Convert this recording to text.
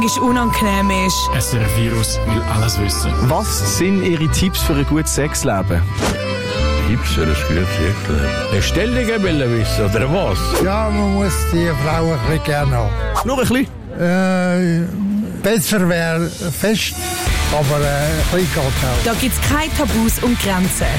unangenehm ist. SRF-Virus will alles wissen. Was sind Ihre Tipps für ein gutes Sexleben? Tipps für ein gutes Sexleben? Bestellungen will wissen, oder was? Ja, man muss die Frau ein bisschen gerne haben. Nur ein bisschen? Besser wäre fest, aber ein bisschen geht auch. Da gibt es keine Tabus und Grenzen.